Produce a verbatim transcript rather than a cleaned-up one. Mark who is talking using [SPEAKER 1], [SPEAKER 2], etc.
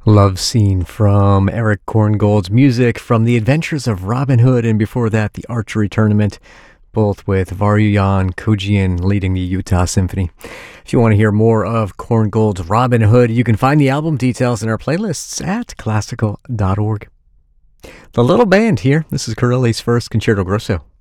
[SPEAKER 1] Love Scene from Eric Korngold's music from The Adventures of Robin Hood, and before that, The Archery Tournament, both with Varyuyan Kojian leading the Utah Symphony. If you want to hear more of Korngold's Robin Hood, you can find the album details in our playlists at classical dot org. The Little Band here. This is Corelli's first Concerto Grosso.